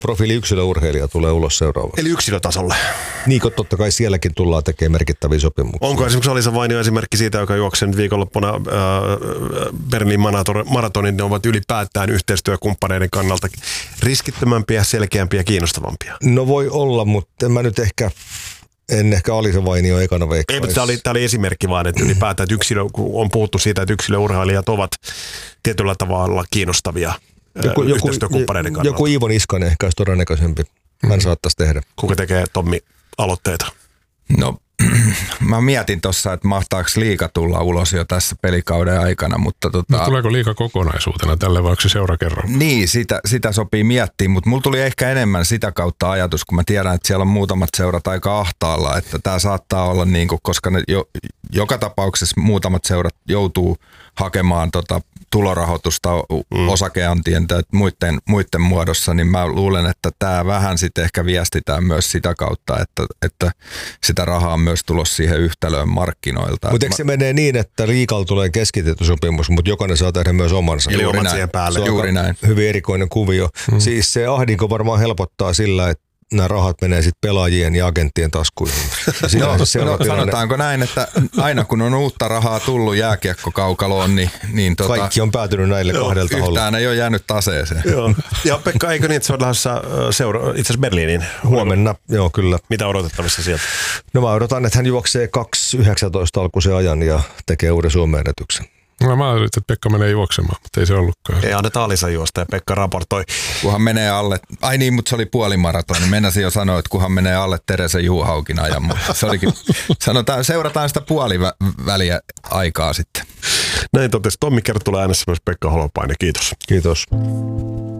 profiili-yksilöurheilija tulee ulos seuraavaksi. Eli yksilötasolle. Niin kuin totta kai sielläkin tullaan tekemään merkittäviä sopimuksia. Onko esimerkiksi Alisa Vainio esimerkki siitä, joka juoksee nyt viikonloppuna Berliinin maratonin, ne ovat ylipäätään yhteistyökumppaneiden kannalta riskittömämpiä, selkeämpiä ja kiinnostavampia? No voi olla, mutta en ehkä Alisa Vainio ekana veikkaisi. Ei, mutta tämä oli esimerkki vaan, että ylipäätään, että on puhuttu siitä, että yksilöurheilijat ovat tietyllä tavalla kiinnostavia yhteistyökumppaneiden kannalta. Joku Iivo Niskanen ehkä olisi todennäköisempi. Hän saattaisi tehdä. Kuka tekee, Tommi, aloitteita? No, mä mietin tuossa, että mahtaako liiga tulla ulos jo tässä pelikauden aikana, mutta tuleeko liiga kokonaisuutena tälle, vai onko se seura kerran? Niin, sitä sopii miettiä, mutta mulla tuli ehkä enemmän sitä kautta ajatus, kun mä tiedän, että siellä on muutamat seurat aika ahtaalla, että tämä saattaa olla niin kuin, koska ne joka tapauksessa muutamat seurat joutuu hakemaan tulorahoitusta osakeantien tai muiden muodossa, niin mä luulen, että tämä vähän sitten ehkä viestitään myös sitä kautta, että sitä rahaa on myös tulossa siihen yhtälöön markkinoilta. Mutta eikö se menee niin, että liigalla tulee keskitetty sopimus, mutta jokainen saa tehdä myös omansa? Juuri näin. Se on hyvin erikoinen kuvio. Siis se ahdinko varmaan helpottaa sillä, että nämä rahat menee sitten pelaajien ja agenttien taskuihin. Sanotaanko näin, että aina kun on uutta rahaa tullut jääkiekkokaukaloon, niin kaikki on päätynyt näille kahdella taholla. Yhtään ei ole jäänyt taseeseen. Joo. Ja Pekka, eikö niin, että se on lähdössä itse asiassa Berliiniin? Huomenna, joo kyllä. Mitä odotettavissa sieltä? No mä odotan, että hän juoksee 2.19 alkuisen ajan ja tekee uuden Suomen ennätyksen. No, mä ajattelin, että Pekka menee juoksemaan, mutta ei se ollutkaan. Ei anneta Alisa juosta ja Pekka raportoi. Kunhan menee alle, mutta se oli puolimaratoni. Mennäsin jo sanoa, että kunhan menee alle Teresa Juhaukin ajan, mutta se olikin, seurataan sitä puoliväliä aikaa sitten. Näin totesi Tommi Kerttula, äänessä myös Pekka Holopainen. Kiitos. Kiitos.